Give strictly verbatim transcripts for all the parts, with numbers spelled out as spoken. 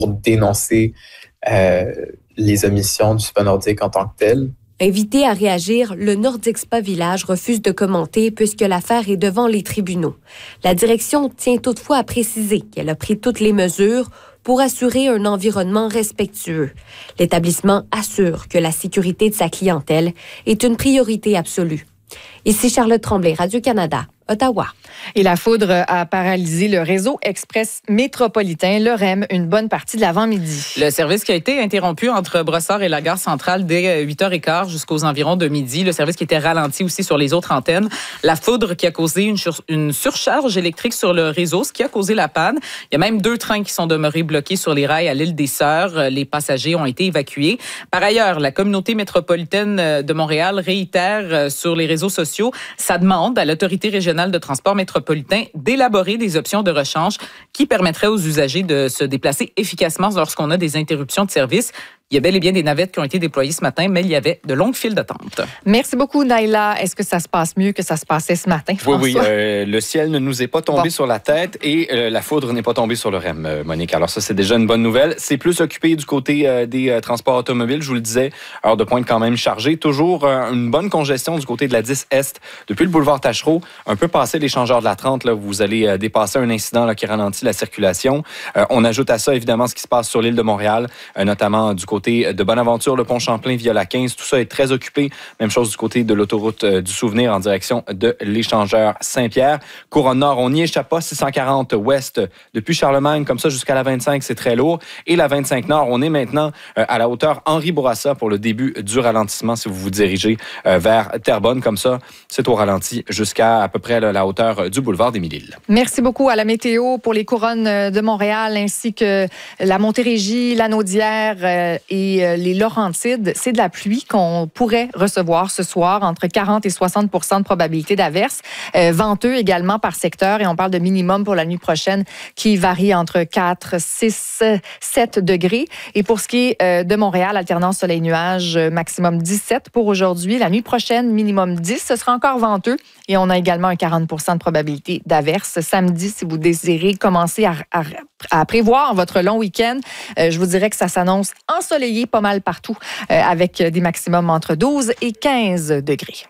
pour dénoncer euh, les omissions du Spa Nordique en tant que tel. Invité à réagir, le Nordic Spa Village refuse de commenter puisque l'affaire est devant les tribunaux. La direction tient toutefois à préciser qu'elle a pris toutes les mesures pour assurer un environnement respectueux. L'établissement assure que la sécurité de sa clientèle est une priorité absolue. Ici Charlotte Tremblay, Radio-Canada, Ottawa. Et la foudre a paralysé le réseau express métropolitain, le R E M, une bonne partie de l'avant-midi. Le service qui a été interrompu entre Brossard et la gare centrale dès huit heures quinze jusqu'aux environs de midi. Le service qui était ralenti aussi sur les autres antennes. La foudre qui a causé une, sur- une surcharge électrique sur le réseau, ce qui a causé la panne. Il y a même deux trains qui sont demeurés bloqués sur les rails à l'île des Sœurs. Les passagers ont été évacués. Par ailleurs, la communauté métropolitaine de Montréal réitère sur les réseaux sociaux sa demande à l'autorité régionale de transport métropolitain d'élaborer des options de rechange qui permettraient aux usagers de se déplacer efficacement lorsqu'on a des interruptions de service. Il y a bel et bien des navettes qui ont été déployées ce matin, mais il y avait de longues files d'attente. Merci beaucoup, Naila. Est-ce que ça se passe mieux que ça se passait ce matin, François? Oui, oui. Euh, le ciel ne nous est pas tombé Bon. sur la tête et euh, la foudre n'est pas tombée sur le R E M, euh, Monique. Alors ça, c'est déjà une bonne nouvelle. C'est plus occupé du côté euh, des euh, transports automobiles. Je vous le disais, heure de pointe quand même chargée. Toujours euh, une bonne congestion du côté de la dix Est. Depuis le boulevard Tachereau, un peu passé l'échangeur de la trente, là, vous allez euh, dépasser un incident là, qui ralentit la circulation. Euh, on ajoute à ça, évidemment, ce qui se passe sur l'île de Montréal, euh, notamment du côté de Bonaventure, le pont Champlain via la quinze. Tout ça est très occupé. Même chose du côté de l'autoroute euh, du Souvenir en direction de l'échangeur Saint-Pierre. Couronne Nord, on n'y échappe pas. six cent quarante ouest depuis Charlemagne, comme ça jusqu'à la vingt-cinq, c'est très lourd. Et la vingt-cinq Nord, on est maintenant euh, à la hauteur Henri Bourassa pour le début du ralentissement si vous vous dirigez euh, vers Terrebonne. Comme ça, c'est au ralenti jusqu'à à peu près là, la hauteur du boulevard des Mille-Îles. Merci beaucoup à la météo pour les couronnes de Montréal ainsi que la Montérégie, la Naudière euh, et euh, les Laurentides. C'est de la pluie qu'on pourrait recevoir ce soir, entre quarante et soixante pour cent de probabilité d'averse. Euh, venteux également par secteur et on parle de minimum pour la nuit prochaine qui varie entre quatre, six, sept degrés. Et pour ce qui est euh, de Montréal, alternance soleil-nuage, maximum dix-sept pour aujourd'hui. La nuit prochaine, minimum dix. Ce sera encore venteux et on a également un quarante pour cent de probabilité d'averse. Samedi, si vous désirez commencer à, à, à prévoir votre long week-end, euh, je vous dirais que ça s'annonce ensoleillé pas mal partout, euh, avec des maximums entre douze et quinze degrés.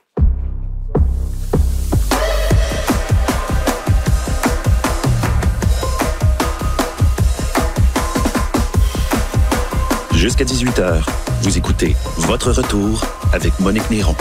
Jusqu'à dix-huit heures, vous écoutez Votre Retour avec Monique Néron.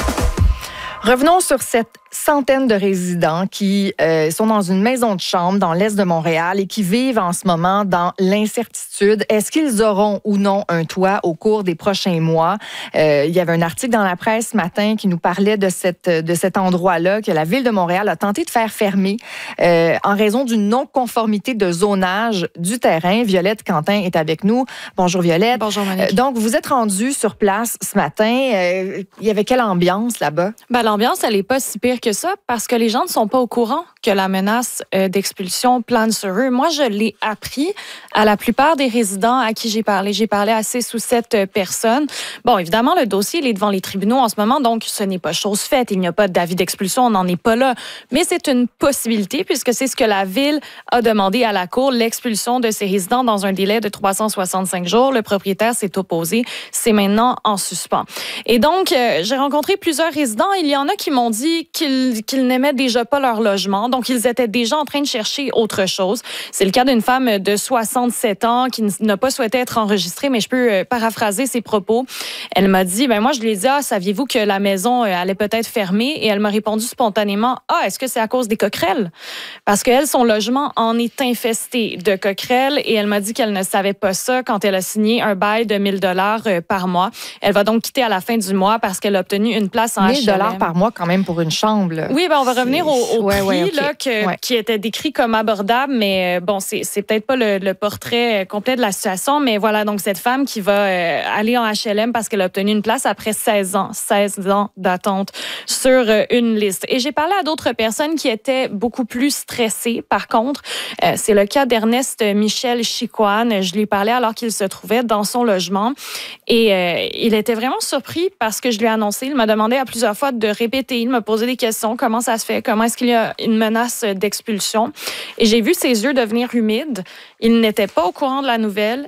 Revenons sur cette centaine de résidents qui euh, sont dans une maison de chambre dans l'est de Montréal et qui vivent en ce moment dans l'incertitude. Est-ce qu'ils auront ou non un toit au cours des prochains mois? Euh, il y avait un article dans la presse ce matin qui nous parlait de, cette, de cet endroit-là que la Ville de Montréal a tenté de faire fermer euh, en raison d'une non-conformité de zonage du terrain. Violette Quentin est avec nous. Bonjour Violette. Bonjour Monique. Euh, donc, vous êtes rendue sur place ce matin. Euh, il y avait quelle ambiance là-bas? Ben, l'ambiance, elle n'est pas si pire que ça parce que les gens ne sont pas au courant que la menace euh, d'expulsion plane sur eux. Moi, je l'ai appris à la plupart des résidents à qui j'ai parlé. J'ai parlé à six ou sept euh, personnes. Bon, évidemment, le dossier il est devant les tribunaux en ce moment, donc ce n'est pas chose faite. Il n'y a pas d'avis d'expulsion, on n'en est pas là. Mais c'est une possibilité puisque c'est ce que la Ville a demandé à la Cour, l'expulsion de ces résidents dans un délai de trois cent soixante-cinq jours. Le propriétaire s'est opposé. C'est maintenant en suspens. Et donc, euh, j'ai rencontré plusieurs résidents. Il y en a qui m'ont dit qu'ils, qu'ils n'aimaient déjà pas leur logement. Donc, ils étaient déjà en train de chercher autre chose. C'est le cas d'une femme de soixante-sept ans qui n'a pas souhaité être enregistrée, mais je peux euh, paraphraser ses propos. Elle m'a dit, ben moi, je lui ai dit, ah, saviez-vous que la maison euh, allait peut-être fermer? Et elle m'a répondu spontanément, ah, est-ce que c'est à cause des coquerelles? Parce qu'elle, son logement en est infesté de coquerelles et elle m'a dit qu'elle ne savait pas ça quand elle a signé un bail de mille dollars euh, par mois. Elle va donc quitter à la fin du mois parce qu'elle a obtenu une place en H L M. mille dollars par mois quand même pour une chambre. Là. Oui, ben on va revenir au, au ouais, prix ouais, okay. là, que, ouais. qui était décrit comme abordable, mais bon, c'est, c'est peut-être pas le, le portrait complet de la situation, mais voilà, donc cette femme qui va euh, aller en H L M parce qu'elle a obtenu une place après seize ans, seize ans d'attente sur euh, une liste. Et j'ai parlé à d'autres personnes qui étaient beaucoup plus stressées, par contre. Euh, c'est le cas d'Ernest Michel Chicoine. Je lui parlais alors qu'il se trouvait dans son logement et euh, il était vraiment surpris parce que je lui ai annoncé. Il m'a demandé à plusieurs fois de répéter. Il m'a posé des questions. Comment ça se fait? Comment est-ce qu'il y a une menace d'expulsion? Et j'ai vu ses yeux devenir humides. Il n'était pas au courant de la nouvelle.